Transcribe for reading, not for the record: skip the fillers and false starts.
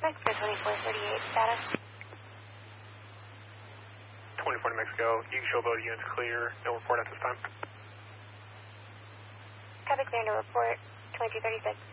Mexico 2438, status. 24 to Mexico, you can show both units clear, no report at this time. Copy, clear, no report, 2236.